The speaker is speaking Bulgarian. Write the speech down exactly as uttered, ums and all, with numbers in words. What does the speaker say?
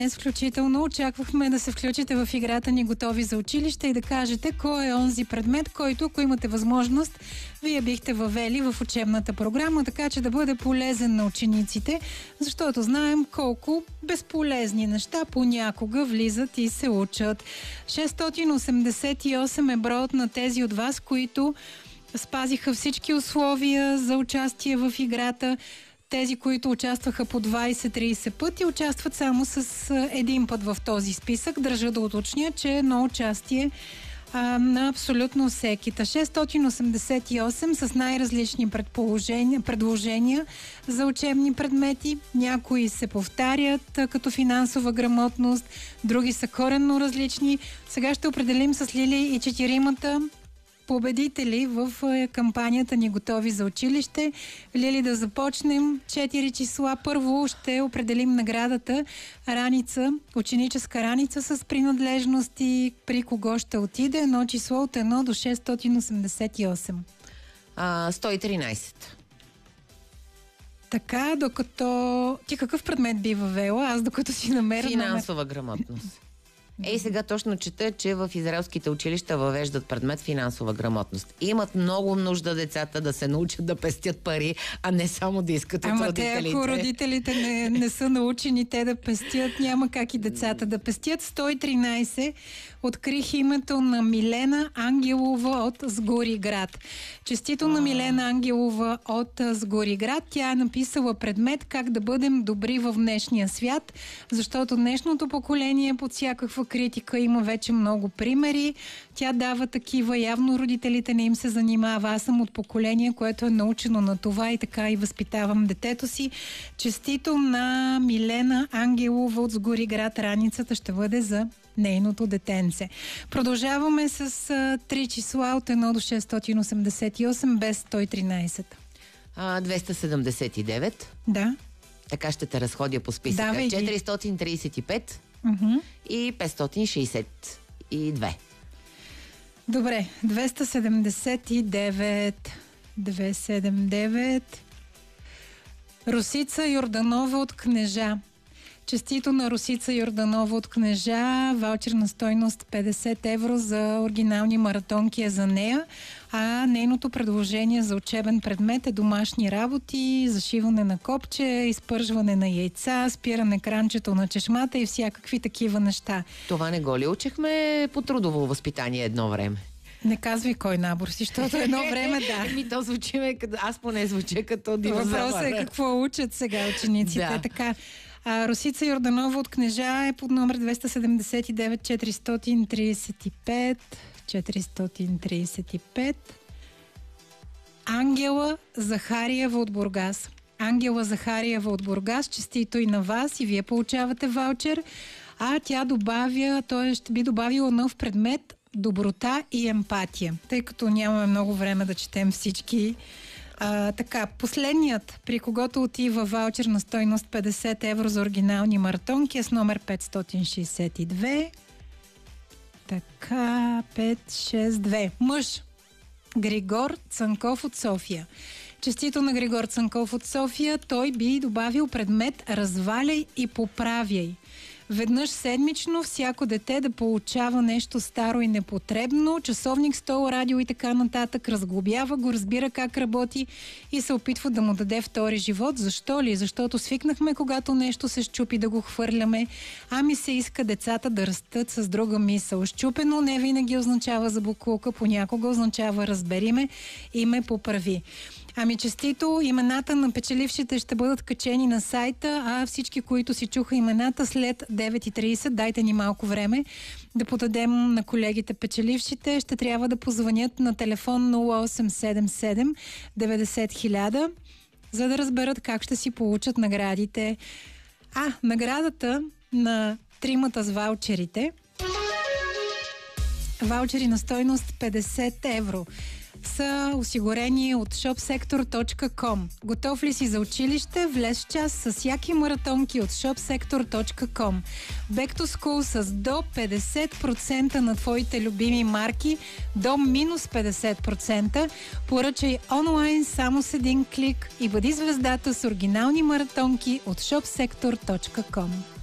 Днес включително очаквахме да се включите в играта ни Готови за училище и да кажете кой е онзи предмет, който, ако имате възможност, вие бихте въвели в учебната програма, така че да бъде полезен на учениците, защото знаем колко безполезни неща понякога влизат и се учат. шестстотин осемдесет и осем е броят на тези от вас, които спазиха всички условия за участие в играта. Тези, които участваха по двайсет-трийсет пъти, участват само с един път в този списък. Държа да уточня, че едно участие а, на абсолютно всеки. шестстотин осемдесет и осем с най-различни предложения за учебни предмети. Някои се повтарят а, като финансова грамотност, други са коренно различни. Сега ще определим с Лили и четиримата победители в кампанията ни Готови за училище. Лили, да започнем. Четири числа. Първо ще определим наградата раница, ученическа раница с принадлежности, при кого ще отиде. Едно число от едно до шестстотин осемдесет и осем. А, сто и тринайсет. Така, докато... Ти какъв предмет би въвела? Аз докато си намеря... Финансова грамотност. Ей, сега точно чета, че в израелските училища въвеждат предмет финансова грамотност. И имат много нужда децата да се научат да пестят пари, а не само да искат от Ама родителите. Те, ако родителите не, не са научени те да пестят, няма как и децата да пестят. сто и тринайсет. Открих името на Милена Ангелова от Сгориград. Честито на Милена Ангелова от Сгориград. Тя е написала предмет как да бъдем добри в днешния свят, защото днешното поколение под всякаква критика има вече много примери. Тя дава такива. Явно родителите не им се занимава. Аз съм от поколение, което е научено на това и така и възпитавам детето си. Честито на Милена Ангелова от Сгориград. Раницата ще бъде за нейното детенце. Продължаваме с а, три числа от едно до шестстотин осемдесет и осем без сто и тринайсет. А, двеста седемдесет и девет. Да. Така ще те разходя по списъка. Давай ги. четиристотин трийсет и пет Uh-huh. и петстотин шейсет и две. Добре, двеста седемдесет и девет. двеста седемдесет и девет. Росица Йорданова от Кнежа. Честито на Росица Йорданова от Кнежа. Ваучер на стойност петдесет евро за оригинални маратонки е за нея. А нейното предложение за учебен предмет е домашни работи, зашиване на копче, изпържване на яйца, спиране кранчето на чешмата и всякакви такива неща. Това не го ли учихме по трудово възпитание едно време? Не казвай кой набор си, защото едно време да. Ми то звучиме, аз поне звуча като динозавър. Въпросът е какво учат сега учениците. Да. Така. А, Росица Йорданова от Кнежа е под номер двеста седемдесет и девет четиристотин трийсет и пет. четиристотин трийсет и пет. Ангела Захариева от Бургас. Ангела Захариева от Бургас, честито и на вас, и вие получавате ваучер. А тя добавя, т.е. ще би добавила нов предмет доброта и емпатия. Тъй като нямаме много време да четем всички. А, така, последният, при когото отива ваучер на стойност петдесет евро за оригинални маратонки е с номер петстотин шейсет и две. Така, пет шест две. Мъж. Григор Цанков от София. Честито на Григор Цанков от София. Той би добавил предмет разваляй и поправяй. Веднъж седмично всяко дете да получава нещо старо и непотребно, часовник, стол, радио и така нататък, разглобява го, разбира как работи и се опитва да му даде втори живот. Защо ли? Защото свикнахме, когато нещо се счупи, да го хвърляме, а ми се иска децата да растат с друга мисъл. Счупено не винаги означава за буклука, понякога означава разбери ме и ме поправи. Ами честито, имената на печелившите ще бъдат качени на сайта, а всички, които си чуха имената след девет и трийсет, дайте ни малко време да подадем на колегите печелившите. Ще трябва да позвънят на телефон нула осем седем седем деветдесет хиляда, за да разберат как ще си получат наградите. А, наградата на тримата с ваучерите. Ваучери на стойност петдесет евро. Са осигурени от shopsector точка com. Готов ли си за училище? Влез в час с яки маратонки от shopsector точка com. Back to school с до петдесет процента на твоите любими марки, до минус петдесет процента. Поръчай онлайн само с един клик и бъди звездата с оригинални маратонки от shopsector точка com.